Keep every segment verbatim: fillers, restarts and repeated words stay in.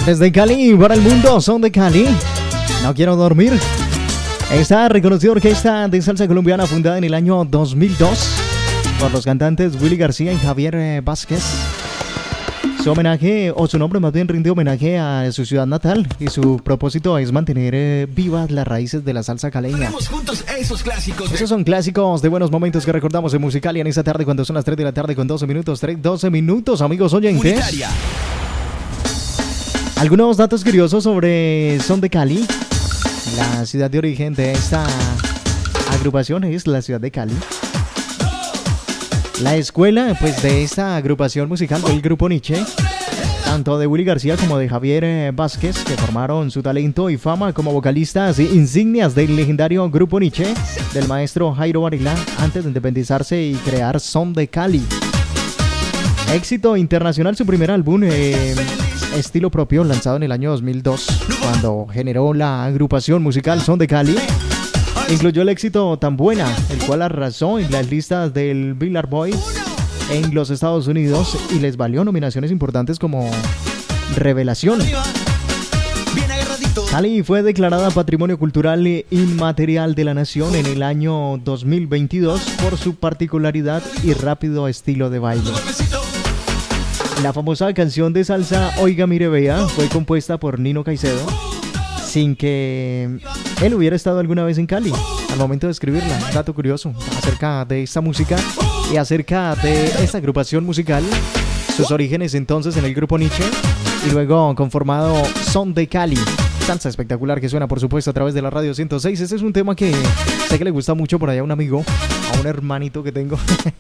Desde Cali para el mundo, son de Cali. No quiero dormir. Esta reconocida orquesta de salsa colombiana fundada en el año dos mil dos por los cantantes Willy García y Javier Vázquez. Su homenaje, o su nombre más bien, rinde homenaje a su ciudad natal y su propósito es mantener eh, vivas las raíces de la salsa caleña. Juntos esos clásicos. Esos son clásicos de buenos momentos que recordamos en Musicalia en esta tarde cuando son las tres de la tarde con doce minutos, tres, doce minutos, amigos oyentes. Unitaria. Algunos datos curiosos sobre Son de Cali. La ciudad de origen de esta agrupación es la ciudad de Cali. La escuela, pues, de esta agrupación musical fue el Grupo Nietzsche, tanto de Willy García como de Javier eh, Vázquez, que formaron su talento y fama como vocalistas insignias del legendario Grupo Nietzsche del maestro Jairo Varela antes de independizarse y crear Son de Cali. Éxito internacional su primer álbum, eh, estilo propio, lanzado en el año dos mil dos, cuando generó la agrupación musical Son de Cali. Incluyó el éxito Tan Buena, el cual arrasó en las listas del Billboard Boys en los Estados Unidos y les valió nominaciones importantes como Revelación. Cali fue declarada Patrimonio Cultural Inmaterial de la Nación en el año dos mil veintidós por su particularidad y rápido estilo de baile. La famosa canción de salsa Oiga Mire Vea fue compuesta por Nino Caicedo sin que él hubiera estado alguna vez en Cali al momento de escribirla. Dato curioso acerca de esta música y acerca de esta agrupación musical, sus orígenes entonces en el Grupo Nietzsche y luego conformado Son de Cali. Salsa espectacular que suena por supuesto a través de la radio ciento seis. Este es un tema que sé que le gusta mucho por allá a un amigo, a un hermanito que tengo.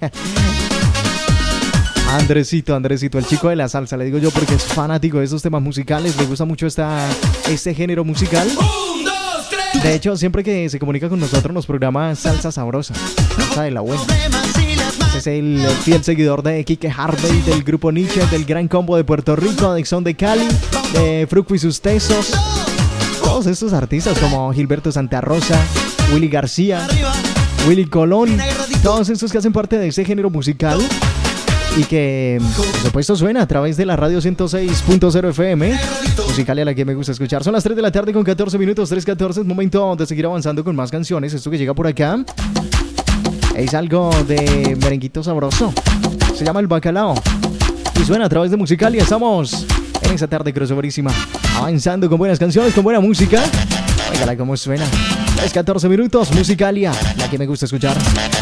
Andresito, Andresito, el chico de la salsa, le digo yo porque es fanático de esos temas musicales, le gusta mucho esta, este género musical. De hecho, siempre que se comunica con nosotros nos programa Salsa Sabrosa, salsa de la buena. Es el fiel seguidor de Quique Harvey, del Grupo Nietzsche, del Gran Combo de Puerto Rico, de Son de Cali, de Fruco y sus Tesos. Todos estos artistas como Gilberto Santa Rosa, Willy García, Willy Colón, todos estos que hacen parte de ese género musical y que, por supuesto, suena a través de la radio ciento seis punto cero F M, Musicalia, a la que me gusta escuchar. Son las tres de la tarde con catorce minutos, tres catorce, es momento de seguir avanzando con más canciones. Esto que llega por acá es algo de merenguito sabroso, se llama El Bacalao y suena a través de Musicalia. Estamos en esa tarde crossoverísima, avanzando con buenas canciones, con buena música. Óigala cómo suena. tres catorce minutos, Musicalia, la que me gusta escuchar.